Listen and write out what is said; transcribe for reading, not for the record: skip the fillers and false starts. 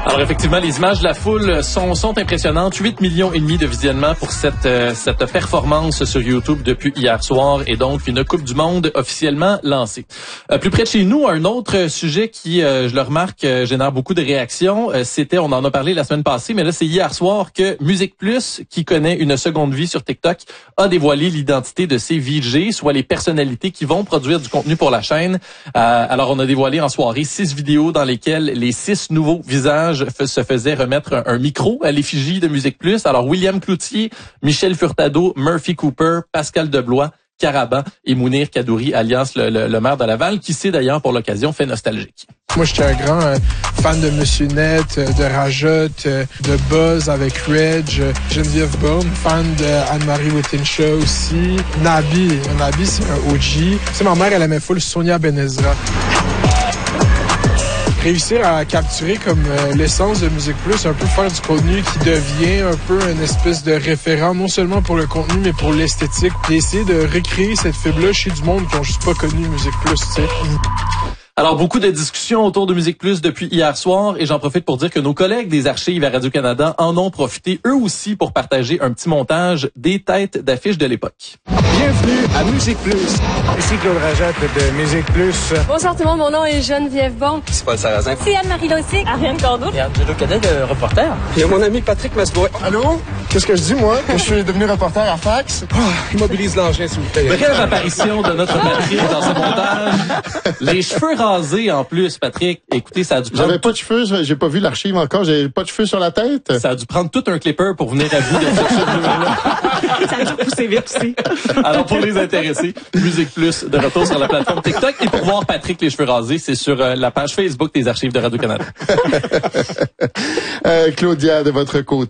Alors effectivement, les images de la foule sont impressionnantes. 8,5 millions de visionnements pour cette performance sur YouTube depuis hier soir et donc une Coupe du Monde officiellement lancée. Plus près de chez nous, un autre sujet qui, je le remarque, génère beaucoup de réactions. On en a parlé la semaine passée, mais là c'est hier soir que Musique Plus, qui connaît une seconde vie sur TikTok, a dévoilé l'identité de ses VJ, soit les personnalités qui vont produire du contenu pour la chaîne. Alors on a dévoilé en soirée 6 vidéos dans lesquelles les 6 nouveaux visages se faisaient remettre un micro à l'effigie de Musique Plus. Alors, William Cloutier, Michel Furtado, Murphy Cooper, Pascal Deblois, Caraban et Mounir Kadouri, alias le maire de Laval, qui s'est d'ailleurs pour l'occasion fait nostalgique. Moi, j'étais un grand fan de Monsieur Net, de Rajotte, de Buzz avec Reg, Geneviève Borne, fan de Anne-Marie Wittenshaw aussi. Nabi, c'est un OG. Tu sais, ma mère, elle aimait full Sonia Benezra. Réussir à capturer comme l'essence de Musique Plus, un peu faire du contenu qui devient un peu une espèce de référent, non seulement pour le contenu, mais pour l'esthétique. Puis essayer de recréer cette fibre-là chez du monde qui n'ont juste pas connu Musique Plus, tu sais. Alors, beaucoup de discussions autour de Musique Plus depuis hier soir et j'en profite pour dire que nos collègues des archives à Radio-Canada en ont profité eux aussi pour partager un petit montage des têtes d'affiches de l'époque. Bienvenue à Musique Plus. Ici Claude Rajotte de Musique Plus. Bonsoir tout le monde, mon nom est Geneviève Borne. C'est Paul Sarrazin. C'est Anne-Marie Lossic. Ariane Cordeau. Et Angelo Cadet, de reporter. Il y a mon ami Patrick Masboy. Allô? Qu'est-ce que je dis, moi? Que je suis devenu reporter à Fax? Immobilise l'engin, s'il vous plaît. Brève apparition de notre Patrick dans ce montage. Les cheveux rasés en plus, Patrick. Écoutez, ça a dû prendre... J'avais pas de cheveux, j'ai pas vu l'archive encore, j'avais pas de cheveux sur la tête. Ça a dû prendre tout un clipper pour venir à bout de cette cheveux-là. Ça a dû pousser vite aussi. Alors, pour les intéressés, Musique Plus de retour sur la plateforme TikTok. Et pour voir Patrick les cheveux rasés, c'est sur la page Facebook des archives de Radio-Canada. Claudia, de votre côté.